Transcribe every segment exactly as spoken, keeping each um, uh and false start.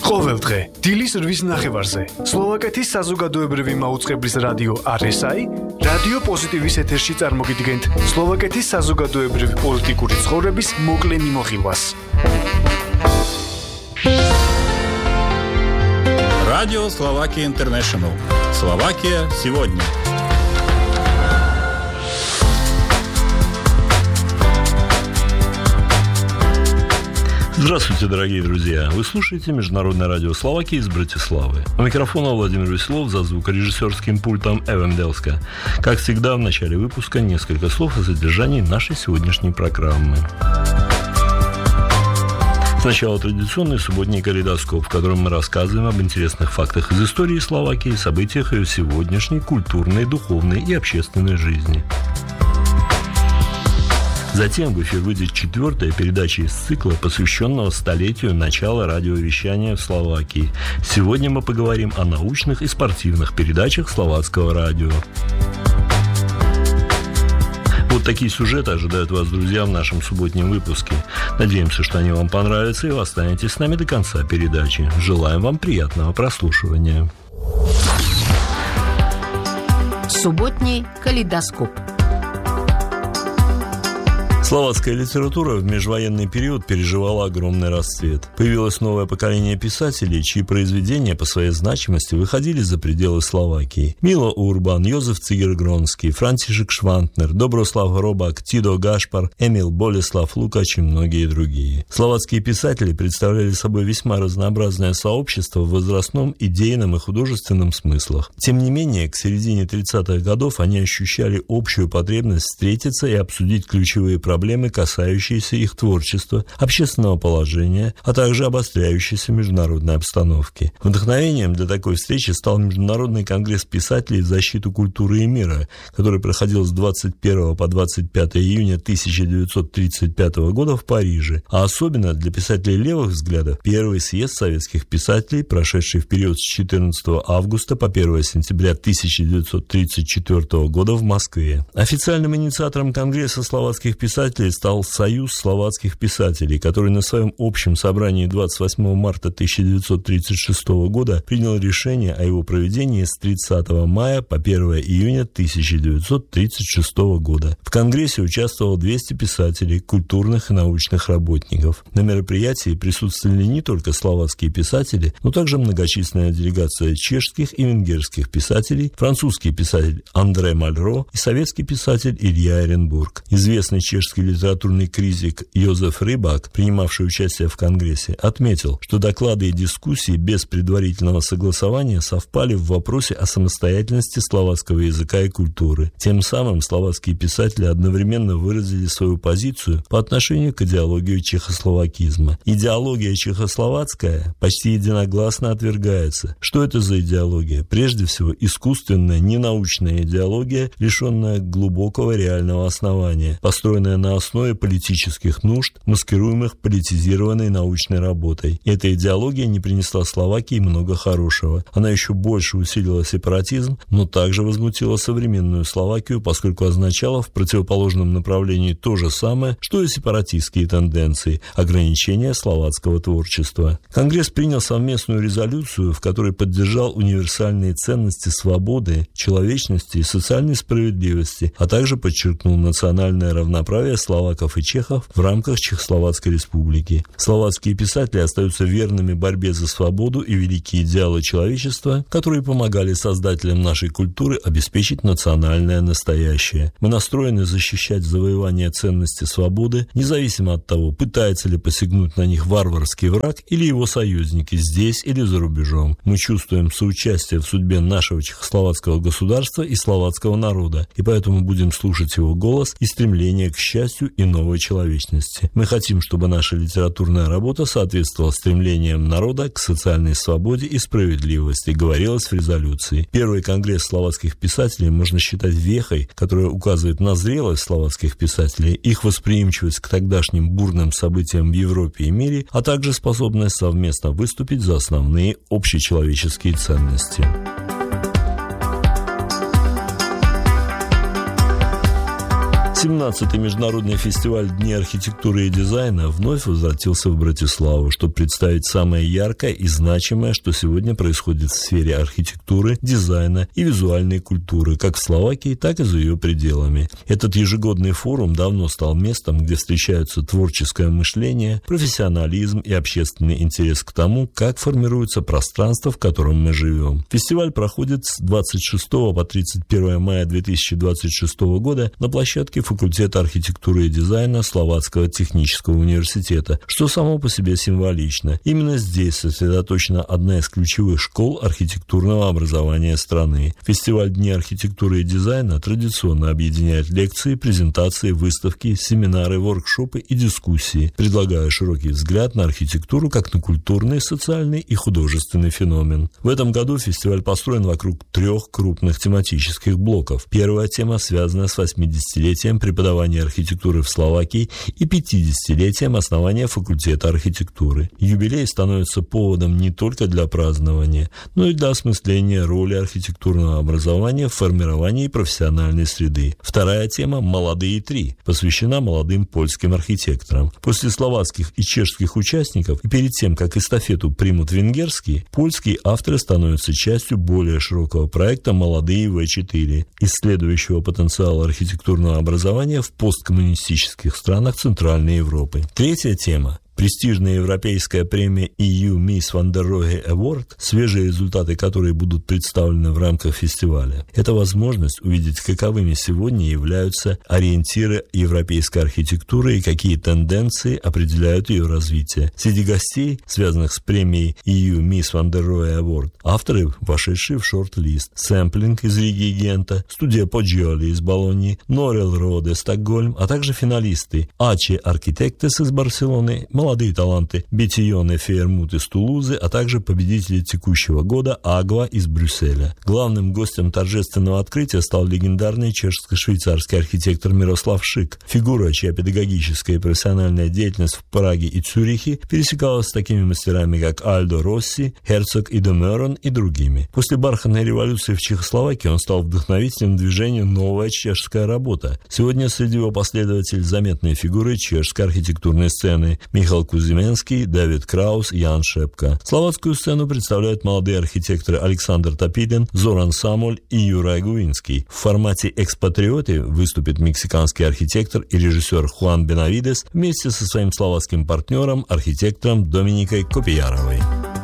ყოველდღე დილის რვის ნახევარზე სლოვაკეთის საზოგადოებრივი მაუწყებლის რადიო არ ეს აი რადიო პოზიტივის ეთერში წარმოგიდგენთ სლოვაკეთის საზოგადოებრივი პოლიტიკური ცხოვრების მოკლე მიმოხილვას. Радио Словакия Интернешнл. Словакия сегодня. Здравствуйте, дорогие друзья! Вы слушаете Международное радио Словакии из Братиславы. У микрофона Владимир Веселов, за звукорежиссерским пультом Эван Делска. Как всегда, в начале выпуска несколько слов о содержании нашей сегодняшней программы. Сначала традиционный субботний калейдоскоп, в котором мы рассказываем об интересных фактах из истории Словакии, событиях ее сегодняшней культурной, духовной и общественной жизни. Затем в эфир выйдет четвертая передача из цикла, посвященного столетию начала радиовещания в Словакии. Сегодня мы поговорим о научных и спортивных передачах словацкого радио. Вот такие сюжеты ожидают вас, друзья, в нашем субботнем выпуске. Надеемся, что они вам понравятся, и вы останетесь с нами до конца передачи. Желаем вам приятного прослушивания. Субботний калейдоскоп. Словацкая литература в межвоенный период переживала огромный расцвет. Появилось новое поколение писателей, чьи произведения по своей значимости выходили за пределы Словакии. Мило Урбан, Йозеф Цигер-Гронский, Франтишек Швантнер, Доброслав Робак, Тидо Гашпар, Эмил Болеслав Лукач и многие другие. Словацкие писатели представляли собой весьма разнообразное сообщество в возрастном, идейном и художественном смыслах. Тем не менее, к середине тридцатых годов они ощущали общую потребность встретиться и обсудить ключевые проблемы, проблемы, касающиеся их творчества, общественного положения, а также обостряющейся международной обстановки. Вдохновением для такой встречи стал Международный конгресс писателей в защиту культуры и мира, который проходил с двадцать первого по двадцать пятое июня тысяча девятьсот тридцать пятого года в Париже, а особенно для писателей левых взглядов первый съезд советских писателей, прошедший в период с четырнадцатого августа по первое сентября тысяча девятьсот тридцать четвёртого года в Москве. Официальным инициатором конгресса словацких писателей стал Союз словацких писателей, который на своем общем собрании двадцать восьмого марта тысяча девятьсот тридцать шестого года принял решение о его проведении с тридцатого мая по первое июня тысяча девятьсот тридцать шестого года. В конгрессе участвовало двести писателей, культурных и научных работников. На мероприятии присутствовали не только словацкие писатели, но также многочисленная делегация чешских и венгерских писателей, французский писатель Андре Мальро и советский писатель Илья Эренбург. Известный чешский литературный критик Йозеф Рыбак, принимавший участие в Конгрессе, отметил, что доклады и дискуссии без предварительного согласования совпали в вопросе о самостоятельности словацкого языка и культуры. Тем самым словацкие писатели одновременно выразили свою позицию по отношению к идеологии чехословакизма. Идеология чехословацкая почти единогласно отвергается. Что это за идеология? Прежде всего, искусственная, ненаучная идеология, лишенная глубокого реального основания, построенная на основе политических нужд, маскируемых политизированной научной работой. Эта идеология не принесла Словакии много хорошего. Она еще больше усилила сепаратизм, но также возмутила современную Словакию, поскольку означала в противоположном направлении то же самое, что и сепаратистские тенденции – ограничения словацкого творчества. Конгресс принял совместную резолюцию, в которой поддержал универсальные ценности свободы, человечности и социальной справедливости, а также подчеркнул национальное равноправие словаков и чехов в рамках Чехословацкой республики. Словацкие писатели остаются верными борьбе за свободу и великие идеалы человечества, которые помогали создателям нашей культуры обеспечить национальное настоящее. Мы настроены защищать завоевание ценности свободы, независимо от того, пытается ли посягнуть на них варварский враг или его союзники здесь или за рубежом. Мы чувствуем соучастие в судьбе нашего чехословацкого государства и словацкого народа, и поэтому будем слушать его голос и стремление к счастью и новой человечности. Мы хотим, чтобы наша литературная работа соответствовала стремлениям народа к социальной свободе и справедливости, говорилось в резолюции. Первый конгресс словацких писателей можно считать вехой, которая указывает на зрелость словацких писателей, их восприимчивость к тогдашним бурным событиям в Европе и мире, а также способность совместно выступить за основные общечеловеческие ценности. семнадцатый международный фестиваль Дней архитектуры и дизайна вновь возвратился в Братиславу, чтобы представить самое яркое и значимое, что сегодня происходит в сфере архитектуры, дизайна и визуальной культуры, как в Словакии, так и за ее пределами. Этот ежегодный форум давно стал местом, где встречаются творческое мышление, профессионализм и общественный интерес к тому, как формируется пространство, в котором мы живем. Фестиваль проходит с двадцать шестого по тридцать первое мая две тысячи двадцать шестого года на площадке факультета архитектуры и дизайна Словацкого технического университета, что само по себе символично. Именно здесь сосредоточена одна из ключевых школ архитектурного образования страны. Фестиваль Дней архитектуры и дизайна традиционно объединяет лекции, презентации, выставки, семинары, воркшопы и дискуссии, предлагая широкий взгляд на архитектуру как на культурный, социальный и художественный феномен. В этом году фестиваль построен вокруг трех крупных тематических блоков. Первая тема связана с восьмидесятилетием преподавания архитектуры в Словакии и пятидесятилетием основания факультета архитектуры. Юбилей становится поводом не только для празднования, но и для осмысления роли архитектурного образования в формировании профессиональной среды. Вторая тема «Молодые три» посвящена молодым польским архитекторам. После словацких и чешских участников и перед тем, как эстафету примут венгерские, польские авторы становятся частью более широкого проекта «Молодые вэ четыре», исследующего потенциал архитектурного образования в посткоммунистических странах Центральной Европы. Третья тема — престижная европейская премия и ю Miss Van der Rohe Award, свежие результаты которой будут представлены в рамках фестиваля. Это возможность увидеть, каковыми сегодня являются ориентиры европейской архитектуры и какие тенденции определяют ее развитие. Среди гостей, связанных с премией и ю Miss Van der Rohe Award, авторы, вошедшие в шорт-лист: Сэмплинг из Риги и Гента, студия Поджиоли из Болоньи, Норел Роде Стокгольм, а также финалисты Ачи Архитектес из Барселоны, молодые таланты Бетион и Фейермут из Тулузы, а также победители текущего года Агва из Брюсселя. Главным гостем торжественного открытия стал легендарный чешско-швейцарский архитектор Мирослав Шик, фигура, чья педагогическая и профессиональная деятельность в Праге и Цюрихе пересекалась с такими мастерами, как Альдо Росси, Херцог и де Мёрон и другими. После бархатной революции в Чехословакии он стал вдохновителем движения «Новая чешская работа». Сегодня среди его последователей заметные фигуры чешской архитектурной сцены: Михаил Кузьменский, Давид Краус, Ян Шепка. Словацкую сцену представляют молодые архитекторы Александр Топилин, Зоран Самоль и Юрай Гуинский. В формате «Экспатриоты» выступит мексиканский архитектор и режиссер Хуан Бенавидес вместе со своим словацким партнером, архитектором Доминикой Копияровой.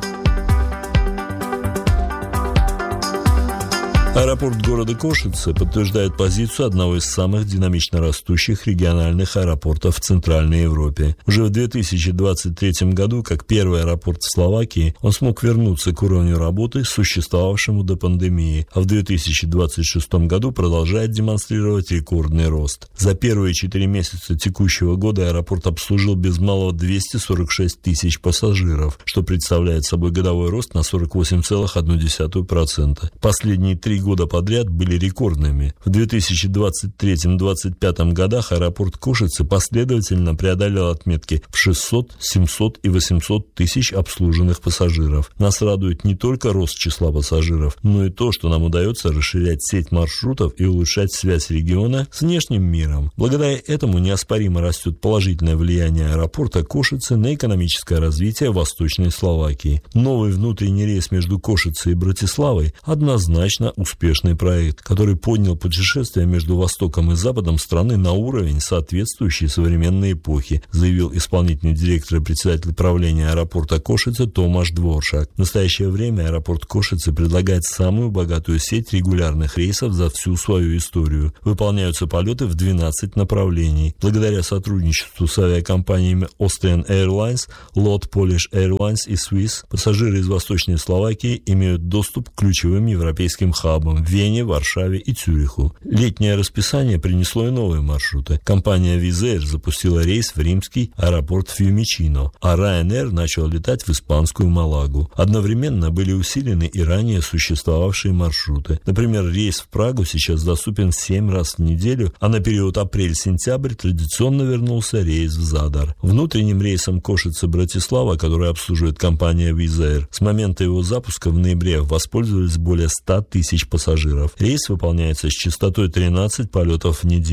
Аэропорт города Кошице подтверждает позицию одного из самых динамично растущих региональных аэропортов в Центральной Европе. Уже в две тысячи двадцать третьем году, как первый аэропорт в Словакии, он смог вернуться к уровню работы, существовавшему до пандемии, а в две тысячи двадцать шестом году продолжает демонстрировать рекордный рост. За первые четыре месяца текущего года аэропорт обслужил без малого двести сорок шесть тысяч пассажиров, что представляет собой годовой рост на сорок восемь целых одна десятая процента. Последние три года подряд были рекордными. В две тысячи двадцать третьем — две тысячи двадцать пятом годах аэропорт Кошице последовательно преодолел отметки в шестьсот, семьсот и восемьсот тысяч обслуженных пассажиров. Нас радует не только рост числа пассажиров, но и то, что нам удается расширять сеть маршрутов и улучшать связь региона с внешним миром. Благодаря этому неоспоримо растет положительное влияние аэропорта Кошице на экономическое развитие Восточной Словакии. Новый внутренний рейс между Кошицей и Братиславой однозначно успешный. Успешный проект, который поднял путешествие между Востоком и Западом страны на уровень, соответствующий современной эпохе, заявил исполнительный директор и председатель правления аэропорта Кошице Томаш Дворшак. В настоящее время аэропорт Кошице предлагает самую богатую сеть регулярных рейсов за всю свою историю. Выполняются полеты в двенадцать направлений. Благодаря сотрудничеству с авиакомпаниями Austrian Airlines, Lot Polish Airlines и Swiss, пассажиры из Восточной Словакии имеют доступ к ключевым европейским хабам в Вене, Варшаве и Цюриху. Летнее расписание принесло и новые маршруты. Компания Wizz Air запустила рейс в римский аэропорт Фьюмичино, а Ryanair начал летать в испанскую Малагу. Одновременно были усилены и ранее существовавшие маршруты. Например, рейс в Прагу сейчас доступен семь раз в неделю, а на период апрель-сентябрь традиционно вернулся рейс в Задар. Внутренним рейсом Кошице-Братислава, который обслуживает компания Wizz Air, с момента его запуска в ноябре воспользовались более ста тысяч пассажиров. Рейс выполняется с частотой тринадцать полетов в неделю.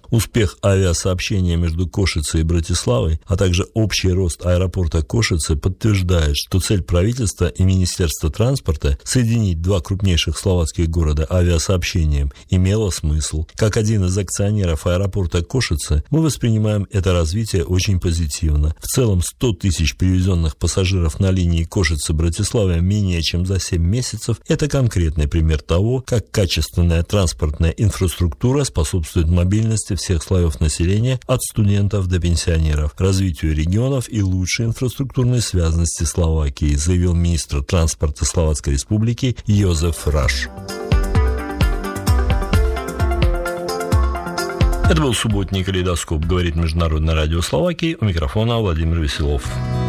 Успех авиасообщения между Кошицей и Братиславой, а также общий рост аэропорта Кошицы подтверждает, что цель правительства и Министерства транспорта соединить два крупнейших словацких города авиасообщением имела смысл. Как один из акционеров аэропорта Кошицы, мы воспринимаем это развитие очень позитивно. В целом сто тысяч привезенных пассажиров на линии Кошица-Братислава менее чем за семь месяцев – это конкретный пример того, как качественная транспортная инфраструктура способствует мобильности всех слоев населения от студентов до пенсионеров, развитию регионов и лучшей инфраструктурной связанности Словакии, заявил министр транспорта Словацкой Республики Йозеф Раш. Это был субботний калейдоскоп, говорит Международное радио Словакии. У микрофона Владимир Веселов.